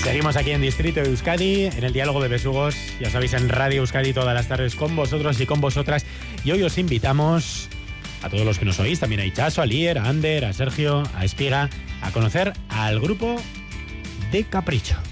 Seguimos aquí en Distrito de Euskadi, en el Diálogo de Besugos, ya sabéis, en Radio Euskadi todas las tardes con vosotros y con vosotras. Y hoy os invitamos a todos los que nos oís, también a Itxaso, a Lier, a Ander, a Sergio, a Espiga, a conocer al grupo de Capricho.